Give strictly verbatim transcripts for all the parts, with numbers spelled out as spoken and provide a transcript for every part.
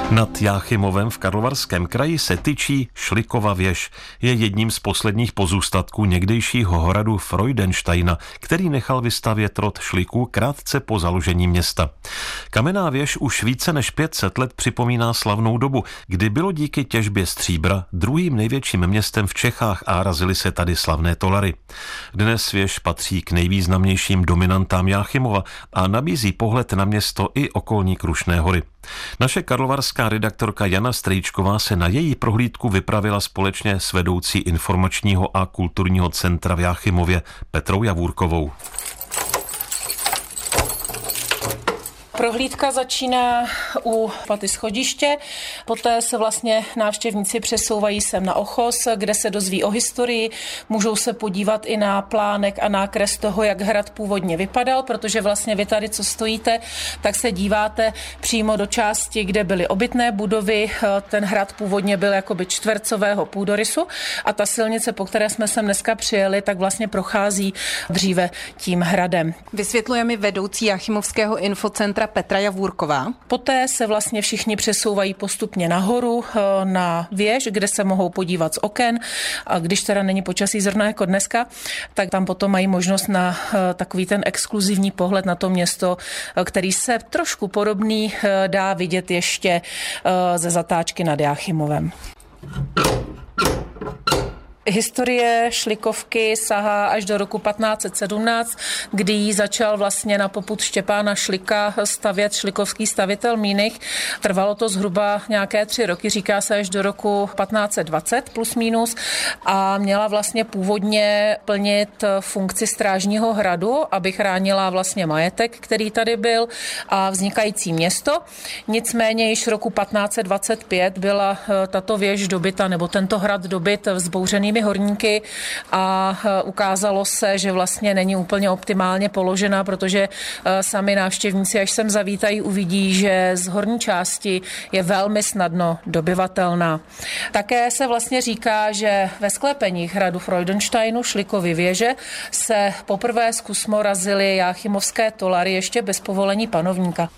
Nad Jáchymovem v Karlovarském kraji se tyčí Šlikova věž. Je jedním z posledních pozůstatků někdejšího hradu Freudensteina, který nechal vystavět rod Šliků krátce po založení města. Kamenná věž už více než pět set let připomíná slavnou dobu, kdy bylo díky těžbě stříbra druhým největším městem v Čechách a razily se tady slavné tolary. Dnes věž patří k nejvýznamnějším dominantám Jáchymova a nabízí pohled na město i okolní Krušné hory. Naše karlovarská redaktorka Jana Strejčková se na její prohlídku vypravila společně s vedoucí informačního a kulturního centra v Jáchymově Petrou Javůrkovou. Prohlídka začíná u paty schodiště, poté se vlastně návštěvníci přesouvají sem na Ochos, kde se dozví o historii, můžou se podívat i na plánek a nákres toho, jak hrad původně vypadal, protože vlastně vy tady, co stojíte, tak se díváte přímo do části, kde byly obytné budovy. Ten hrad původně byl jakoby čtvercového půdorysu a ta silnice, po které jsme sem dneska přijeli, tak vlastně prochází dříve tím hradem. Vysvětluje mi vedoucí Jáchymovského infocentra Petra Javůrková. Poté se vlastně všichni přesouvají postupně nahoru na věž, kde se mohou podívat z oken. A když teda není počasí zrovna jako dneska, tak tam potom mají možnost na takový ten exkluzivní pohled na to město, který se trošku podobný dá vidět ještě ze zatáčky nad Jáchymovem. Historie Šlikovky sahá až do roku patnáct set sedmnáct, kdy ji začal vlastně na popud Štěpána Šlika stavět šlikovský stavitel Mínich. Trvalo to zhruba nějaké tři roky, říká se až do roku patnáct set dvacet plus minus a měla vlastně původně plnit funkci strážního hradu, aby chránila vlastně majetek, který tady byl a vznikající město. Nicméně již v roku patnáct set dvacet pět byla tato věž dobyta, nebo tento hrad dobyt vzbouřenými horníky a ukázalo se, že vlastně není úplně optimálně položena, protože sami návštěvníci, až sem zavítají, uvidí, že z horní části je velmi snadno dobyvatelná. Také se vlastně říká, že ve sklepeních hradu Freudensteinu Šlikovy věže se poprvé zkusmo razily jáchymovské tolary ještě bez povolení panovníka.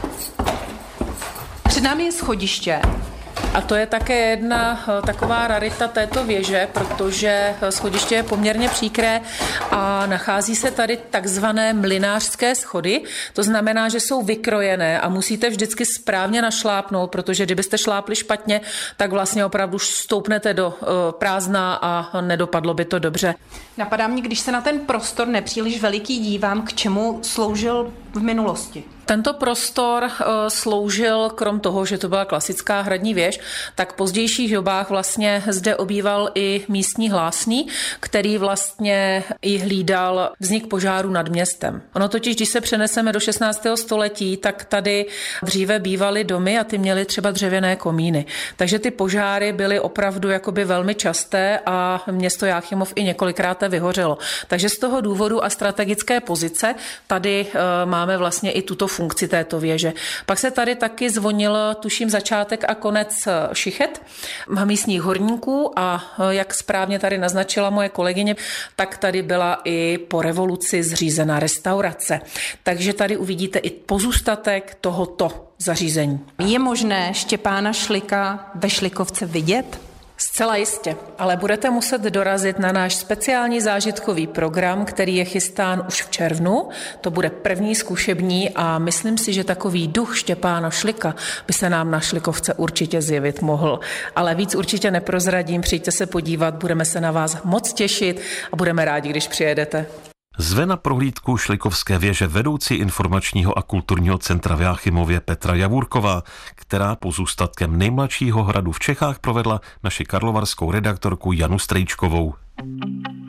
Před námi je schodiště. A to je také jedna taková rarita této věže, protože schodiště je poměrně příkré a nachází se tady takzvané mlynářské schody. To znamená, že jsou vykrojené a musíte vždycky správně našlápnout, protože kdybyste šlápli špatně, tak vlastně opravdu stoupnete do prázdna a nedopadlo by to dobře. Napadá mě, když se na ten prostor nepříliš veliký dívám, k čemu sloužil v minulosti? Tento prostor uh, sloužil, krom toho, že to byla klasická hradní věž, tak v pozdějších dobách vlastně zde obýval i místní hlásný, který vlastně i hlídal vznik požáru nad městem. Ono totiž, když se přeneseme do šestnáctého století, tak tady dříve bývaly domy a ty měly třeba dřevěné komíny. Takže ty požáry byly opravdu jakoby velmi časté a město Jáchymov i několikrát vyhořelo. Takže z toho důvodu a strategické pozice tady uh, máme vlastně i tuto funkci této věže. Pak se tady taky zvonil, tuším, začátek a konec šichet místních horníků a jak správně tady naznačila moje kolegyně, tak tady byla i po revoluci zřízená restaurace. Takže tady uvidíte i pozůstatek tohoto zařízení. Je možné Štěpána Šlika ve Šlikovce vidět? Zcela jistě, ale budete muset dorazit na náš speciální zážitkový program, který je chystán už v červnu. To bude první zkušební a myslím si, že takový duch Štěpána Šlika by se nám na Šlikovce určitě zjevit mohl. Ale víc určitě neprozradím, přijďte se podívat, budeme se na vás moc těšit a budeme rádi, když přijedete. Zve na prohlídku Šlikovské věže vedoucí informačního a kulturního centra v Jáchymově Petra Javůrková, která pozůstatkem nejmladšího hradu v Čechách provedla naši karlovarskou redaktorku Janu Strejčkovou.